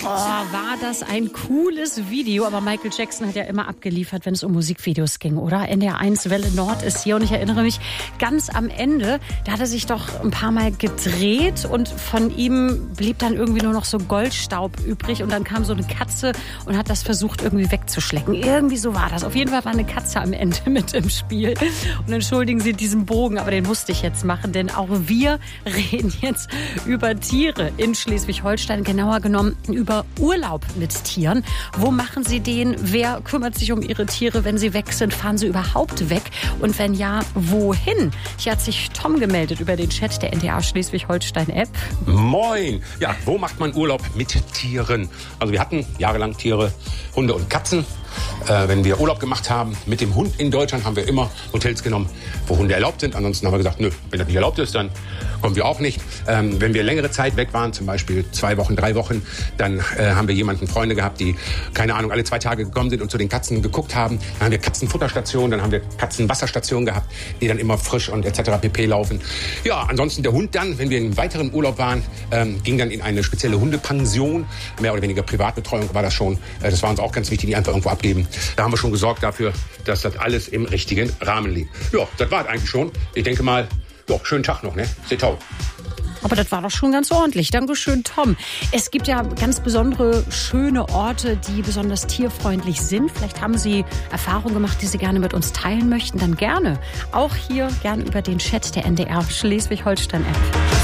war das ein cooles Video. Aber Michael Jackson hat ja immer abgeliefert, wenn es um Musikvideos ging, oder? NDR1 Welle Nord ist hier. Und ich erinnere mich, ganz am Ende, da hat er sich doch ein paar Mal gedreht. Und von ihm blieb dann irgendwie nur noch so Goldstaub übrig. Und dann kam so eine Katze und hat das versucht, irgendwie wegzuschlecken. Irgendwie so war das. Auf jeden Fall war eine Katze am Ende mit im Spiel. Und entschuldigen Sie diesen Bogen, aber den musste ich jetzt machen. Denn auch wir reden jetzt über Tiere in Schleswig-Holstein. Genauer genommen über Urlaub mit Tieren. Wo machen Sie den? Wer kümmert sich um Ihre Tiere, wenn sie weg sind? Fahren sie überhaupt weg? Und wenn ja, wohin? Hier hat sich Tom gemeldet über den Chat der NDR Schleswig-Holstein-App. Moin! Ja, wo macht man Urlaub mit Tieren? Also wir hatten jahrelang Tiere, Hunde und Katzen. Wenn wir Urlaub gemacht haben mit dem Hund in Deutschland, haben wir immer Hotels genommen, wo Hunde erlaubt sind. Ansonsten haben wir gesagt, nö, wenn das nicht erlaubt ist, dann kommen wir auch nicht. Wenn wir längere Zeit weg waren, zum Beispiel 2 Wochen, 3 Wochen, dann haben wir Freunde gehabt, die, keine Ahnung, alle 2 Tage gekommen sind und zu den Katzen geguckt haben. Dann haben wir Katzenfutterstationen, dann haben wir Katzenwasserstationen gehabt, die dann immer frisch und etc. pp. Laufen. Ja, ansonsten der Hund dann, wenn wir in einem weiteren Urlaub waren, ging dann in eine spezielle Hundepension. Mehr oder weniger Privatbetreuung war das schon. Das war uns auch ganz wichtig, die einfach irgendwo abgeben. Da haben wir schon gesorgt dafür, dass das alles im richtigen Rahmen liegt. Ja, das war es eigentlich schon. Ich denke mal, ja, schönen Tag noch, ne? Setau. Aber das war doch schon ganz ordentlich. Dankeschön, Tom. Es gibt ja ganz besondere, schöne Orte, die besonders tierfreundlich sind. Vielleicht haben Sie Erfahrungen gemacht, die Sie gerne mit uns teilen möchten. Dann gerne. Auch hier gerne über den Chat der NDR Schleswig-Holstein-App.